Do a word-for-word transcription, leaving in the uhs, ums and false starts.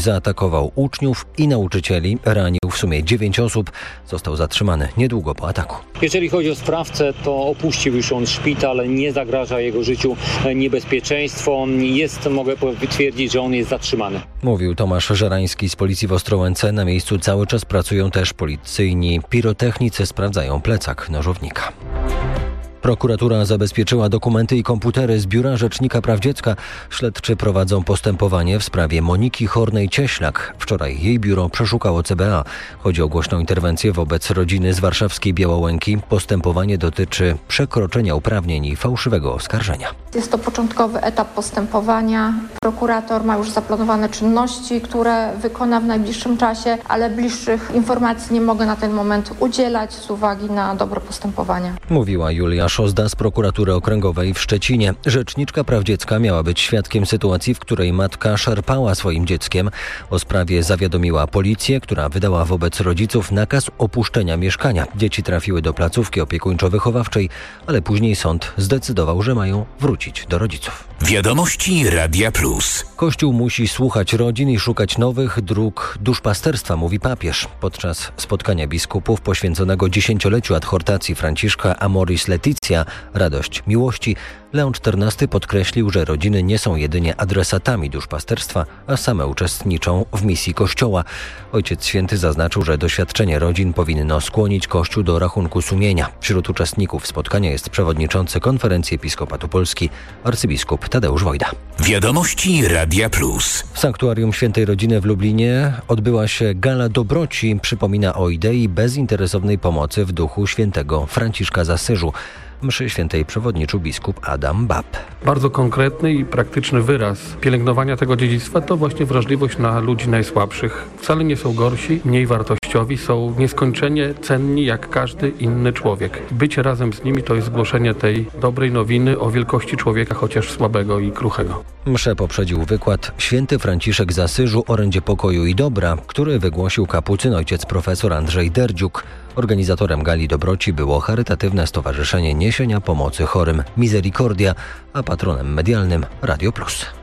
zaatakował uczniów i nauczycieli, ranił w sumie dziewięć osób. Został zatrzymany niedługo po ataku. Jeżeli chodzi o sprawcę, to opuścił już on szpital, nie zagraża jego życiu niebezpieczeństwo. Jest, mogę potwierdzić, że on jest zatrzymany. Mówił Tomasz Żerański z policji w Ostrołęce. Na miejscu cały czas pracują też policyjni pirotechnicy, sprawdzają plecak nożownika. Prokuratura zabezpieczyła dokumenty i komputery z Biura Rzecznika Praw Dziecka. Śledczy prowadzą postępowanie w sprawie Moniki Hornej-Cieślak. Wczoraj jej biuro przeszukało C B A. Chodzi o głośną interwencję wobec rodziny z warszawskiej Białołęki. Postępowanie dotyczy przekroczenia uprawnień i fałszywego oskarżenia. Jest to początkowy etap postępowania. Prokurator ma już zaplanowane czynności, które wykona w najbliższym czasie, ale bliższych informacji nie mogę na ten moment udzielać z uwagi na dobro postępowania. Mówiła Julia Szozda z Prokuratury Okręgowej w Szczecinie. Rzeczniczka Praw Dziecka miała być świadkiem sytuacji, w której matka szarpała swoim dzieckiem. O sprawie zawiadomiła policję, która wydała wobec rodziców nakaz opuszczenia mieszkania. Dzieci trafiły do placówki opiekuńczo-wychowawczej, ale później sąd zdecydował, że mają wrócić do rodziców. Wiadomości Radia Plus. Kościół musi słuchać rodzin i szukać nowych dróg duszpasterstwa, mówi papież. Podczas spotkania biskupów poświęconego dziesięcioleciu adhortacji Franciszka Amoris Laetitia, radość miłości, Leon czternasty podkreślił, że rodziny nie są jedynie adresatami duszpasterstwa, a same uczestniczą w misji Kościoła. Ojciec Święty zaznaczył, że doświadczenie rodzin powinno skłonić Kościół do rachunku sumienia. Wśród uczestników spotkania jest przewodniczący Konferencji Episkopatu Polski, arcybiskup Tadeusz Wojda. Wiadomości Radia Plus. W Sanktuarium Świętej Rodziny w Lublinie odbyła się Gala Dobroci. Przypomina o idei bezinteresownej pomocy w duchu świętego Franciszka z Asyżu. Mszy świętej przewodniczył biskup Adam Bab. Bardzo konkretny i praktyczny wyraz pielęgnowania tego dziedzictwa to właśnie wrażliwość na ludzi najsłabszych. Wcale nie są gorsi, mniej wartościowi, są nieskończenie cenni jak każdy inny człowiek. Bycie razem z nimi to jest głoszenie tej dobrej nowiny o wielkości człowieka, chociaż słabego i kruchego. Mszę poprzedził wykład Święty Franciszek z Asyżu, orędzie pokoju i dobra, który wygłosił kapucyn ojciec profesor Andrzej Derdziuk. Organizatorem Gali Dobroci było charytatywne Stowarzyszenie Niesienia Pomocy Chorym Misericordia, a patronem medialnym Radio Plus.